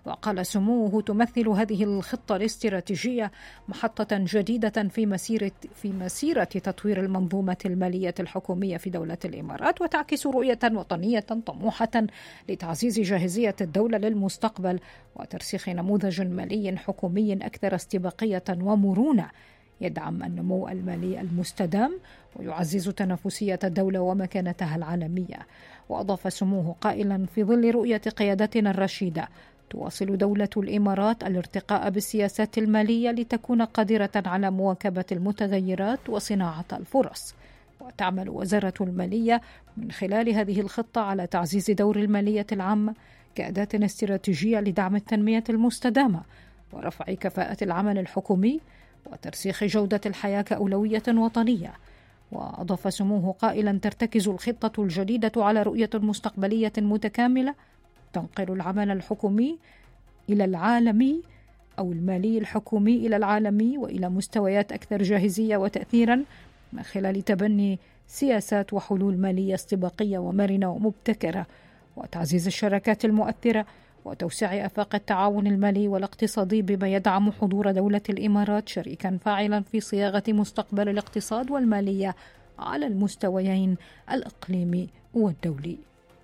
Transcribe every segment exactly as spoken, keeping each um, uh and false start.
وقال سموه تمثل هذه الخطة الاستراتيجية محطة جديدة في مسيرة في مسيرة تطوير المنظومة المالية الحكومية في دولة الإمارات، وتعكس رؤية وطنية طموحة لتعزيز جاهزية الدولة للمستقبل وترسيخ نموذج مالي حكومي أكثر استباقية ومرونة يدعم النمو المالي المستدام ويعزز تنافسية الدولة ومكانتها العالمية. وأضاف سموه قائلا: في ظل رؤية قيادتنا الرشيدة تواصل دولة الإمارات الارتقاء بالسياسات المالية لتكون قادرة على مواكبة المتغيرات وصناعة الفرص. وتعمل وزارة المالية من خلال هذه الخطة على تعزيز دور المالية العامة كأداة استراتيجية لدعم التنمية المستدامة ورفع كفاءة العمل الحكومي وترسيخ جودة الحياة كأولوية وطنية. وأضاف سموه قائلا: ترتكز الخطة الجديدة على رؤية مستقبلية متكاملة تنقل العمل الحكومي إلى العالمي أو المالي الحكومي إلى العالمي وإلى مستويات أكثر جاهزية وتأثيرا من خلال تبني سياسات وحلول مالية استباقية ومرنة ومبتكرة وتعزيز الشراكات المؤثرة وتوسيع آفاق التعاون المالي والاقتصادي بما يدعم حضور دولة الإمارات شريكا فاعلا في صياغة مستقبل الاقتصاد والمالية على المستويين الإقليمي والدولي.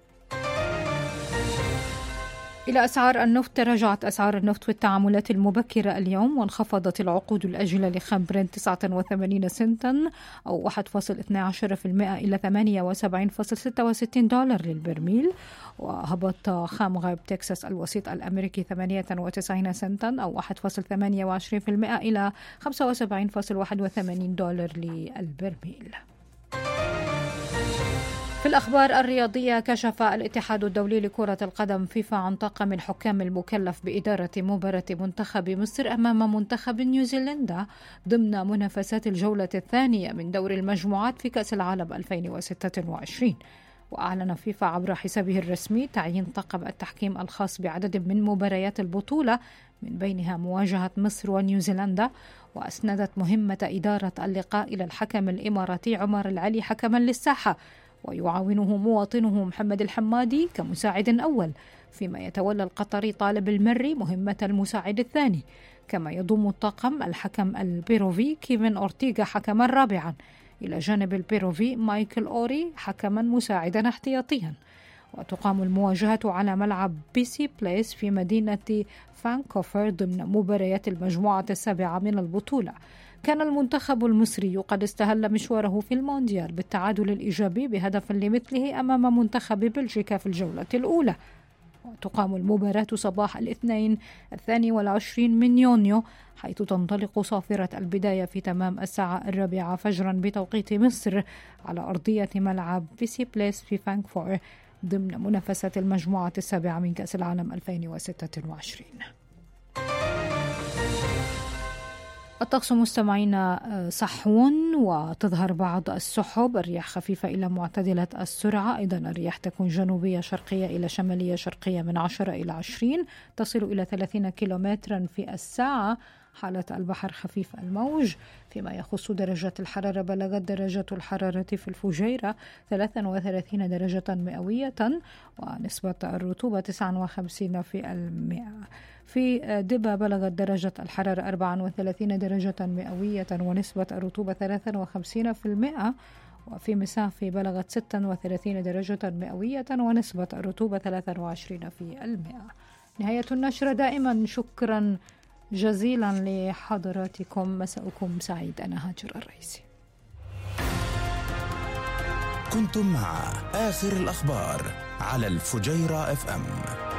إلى أسعار النفط. تراجعت أسعار النفط في التعاملات المبكرة اليوم، وانخفضت العقود الأجلة لخام برنت تسعة وثمانين سنتا أو واحد فاصلة اثني عشر بالمئة إلى ثمانية وسبعين فاصلة ستة وستين دولار للبرميل. وهبط خام غرب تكساس الوسيط الأمريكي ثمانية وتسعين سنتا أو واحد فاصلة ثمانية وعشرين بالمئة إلى خمسة وسبعين فاصلة واحد وثمانين دولار للبرميل. في الأخبار الرياضية، كشف الاتحاد الدولي لكرة القدم فيفا عن طاقم الحكام المكلف بإدارة مباراة منتخب مصر أمام منتخب نيوزيلندا ضمن منافسات الجولة الثانية من دور المجموعات في كأس العالم ألفين وستة وعشرين. وأعلن فيفا عبر حسابه الرسمي تعيين طاقم التحكيم الخاص بعدد من مباريات البطولة من بينها مواجهة مصر ونيوزيلندا. وأسندت مهمة إدارة اللقاء إلى الحكم الإماراتي عمر العلي حكما للساحة، ويعاونه مواطنه محمد الحمادي كمساعد أول، فيما يتولى القطري طالب المري مهمة المساعد الثاني. كما يضم الطاقم الحكم البيروفي كيفن أورتيغا حكما رابعا، إلى جانب البيروفي مايكل أوري حكما مساعدا احتياطيا. وتقام المواجهة على ملعب بيسي بليس في مدينة فانكوفر ضمن مباريات المجموعة السابعة من البطولة. كان المنتخب المصري قد استهل مشواره في المونديال بالتعادل الإيجابي بهدف لمثله أمام منتخب بلجيكا في الجولة الأولى. وتقام المباراة صباح الاثنين الثاني والعشرين من يونيو، حيث تنطلق صافرة البداية في تمام الساعة الرابعة فجرا بتوقيت مصر على أرضية ملعب بيسي بليس في فانكفور ضمن منافسة المجموعة السابعة من كأس العالم ألفين وستة وعشرين. الطقس مستمعين صحون، وتظهر بعض السحب، الرياح خفيفة إلى معتدلة السرعة. أيضا الرياح تكون جنوبية شرقية إلى شمالية شرقية من عشرة إلى عشرين، تصل إلى ثلاثين كيلومترا في الساعة. حالة البحر خفيف الموج. فيما يخص درجة الحرارة، بلغت درجة الحرارة في الفجيرة ثلاثة وثلاثين درجة مئوية ونسبة الرطوبة تسعة وخمسين في المئة. في دبا بلغت درجة الحرارة أربعة وثلاثين درجة مئوية ونسبة الرطوبة ثلاثة وخمسين في المئة. وفي مسافي بلغت ستة وثلاثين درجة مئوية ونسبة الرطوبة ثلاثة وعشرين في المئة. نهاية النشرة. دائما شكرا جزيلا لحضراتكم، مساءكم سعيد. أنا هاجر الرئيسي. كنتم مع آخر الأخبار على الفجيرة اف ام.